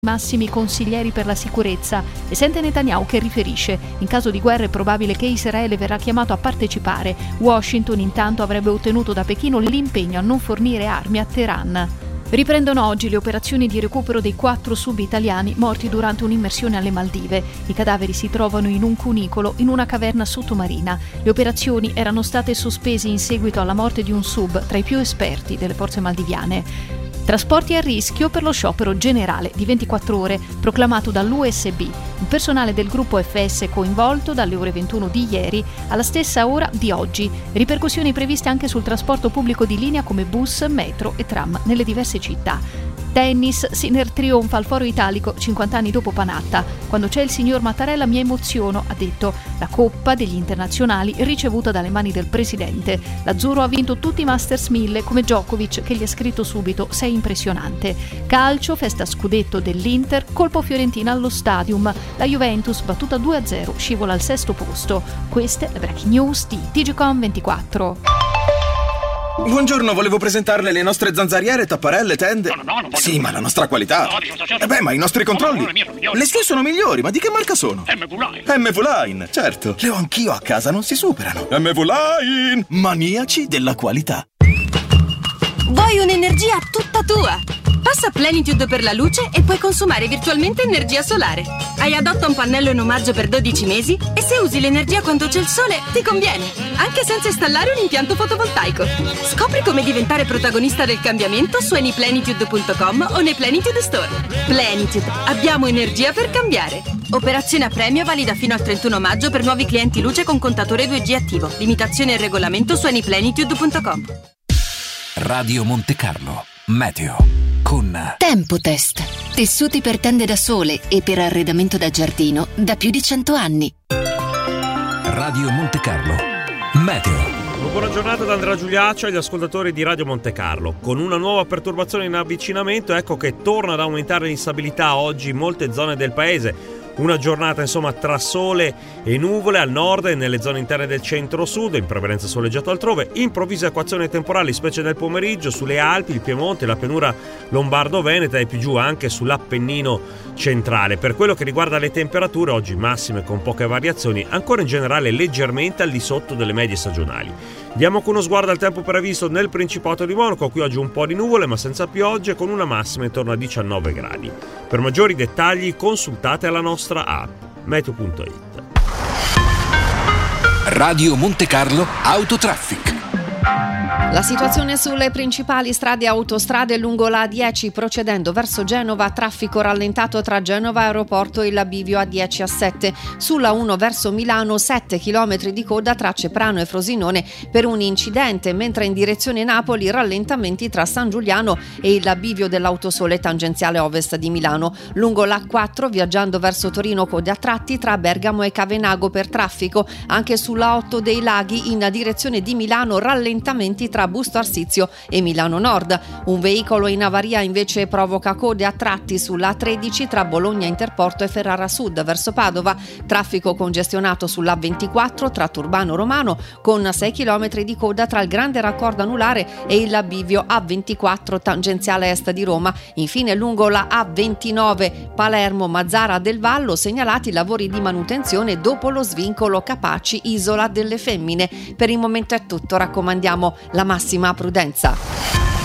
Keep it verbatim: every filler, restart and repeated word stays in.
massimi consiglieri per la sicurezza e sente Netanyahu che riferisce: in caso di guerra è probabile che Israele verrà chiamato a partecipare. Washington intanto avrebbe ottenuto da Pechino l'impegno a non fornire armi a Teheran. Riprendono oggi le operazioni di recupero dei quattro sub italiani morti durante un'immersione alle Maldive. I cadaveri si trovano in un cunicolo in una caverna sottomarina. Le operazioni erano state sospese in seguito alla morte di un sub tra i più esperti delle forze maldiviane. Trasporti a rischio per lo sciopero generale di ventiquattro ore proclamato dall'U S B. Il personale del gruppo F S coinvolto dalle ore ventuno di ieri alla stessa ora di oggi. Ripercussioni previste anche sul trasporto pubblico di linea come bus, metro e tram nelle diverse città. Tennis, Sinner trionfa al Foro Italico cinquanta anni dopo Panatta. Quando c'è il signor Mattarella mi emoziono, ha detto. La coppa degli internazionali ricevuta dalle mani del presidente. L'azzurro ha vinto tutti i Masters mille come Djokovic che gli ha scritto subito: sei impressionante. Calcio, festa scudetto dell'Inter, colpo Fiorentina allo Stadium. La Juventus battuta due a zero scivola al sesto posto. Queste le breaking news di T G Com ventiquattro. Buongiorno, volevo presentarle le nostre zanzariere, tapparelle, tende. No, no, no, non Sì, ma la nostra qualità. No, dice, certo. Eh beh, ma i nostri controlli. No, no, no, le mie sono migliori. Le sue sono migliori, ma di che marca sono? M V Line. M V Line, certo. Le ho anch'io a casa, non si superano. M V Line, maniaci della qualità. Vuoi un'energia tutta tua? Passa Plenitude per la luce e puoi consumare virtualmente energia solare. Hai Adotta un pannello in omaggio per dodici mesi e se usi l'energia quando c'è il sole ti conviene, anche senza installare un impianto fotovoltaico. Scopri come diventare protagonista del cambiamento su anyplenitude punto com o nei Plenitude Store. Plenitude, abbiamo energia per cambiare. Operazione a premio valida fino al trentuno maggio per nuovi clienti luce con contatore due G attivo. Limitazione e regolamento su anyplenitude punto com. Radio Monte Carlo Meteo con Tempotest, tessuti per tende da sole e per arredamento da giardino da più di cento anni. Radio Monte Carlo Meteo. Buona giornata da Andrea Giuliaccio agli ascoltatori di Radio Monte Carlo. Con una nuova perturbazione in avvicinamento, ecco che torna ad aumentare l'instabilità oggi in molte zone del paese. Una giornata insomma tra sole e nuvole al nord e nelle zone interne del centro-sud, in prevalenza soleggiato altrove, improvvise acquazioni temporali specie nel pomeriggio sulle Alpi, il Piemonte, la pianura lombardo-veneta e più giù anche sull'Appennino centrale. Per quello che riguarda le temperature, oggi massime con poche variazioni, ancora in generale leggermente al di sotto delle medie stagionali. Diamo con uno sguardo al tempo previsto nel Principato di Monaco, qui oggi un po' di nuvole ma senza piogge, con una massima intorno a diciannove gradi. Per maggiori dettagli consultate la nostra app meteo punto it. Radio Monte Carlo Autotraffic. La situazione sulle principali strade e autostrade lungo la A dieci procedendo verso Genova, traffico rallentato tra Genova Aeroporto e la Bivio A dieci A sette. Sulla uno verso Milano sette chilometri di coda tra Ceprano e Frosinone per un incidente, mentre in direzione Napoli rallentamenti tra San Giuliano e il Bivio dell'Autosole tangenziale ovest di Milano. Lungo l'A quattro viaggiando verso Torino code a tratti tra Bergamo e Cavenago per traffico. Anche sulla otto dei Laghi in direzione di Milano rallentamenti tra Busto Arsizio e Milano Nord. Un veicolo in avaria invece provoca code a tratti sulla tredici tra Bologna Interporto e Ferrara Sud verso Padova. Traffico congestionato sulla ventiquattro tra Turbano Romano con sei chilometri di coda tra il grande raccordo anulare e il bivio A ventiquattro tangenziale est di Roma. Infine lungo la A ventinove Palermo Mazzara del Vallo segnalati lavori di manutenzione dopo lo svincolo Capaci Isola delle Femmine. Per il momento è tutto, raccomandiamo la massima prudenza.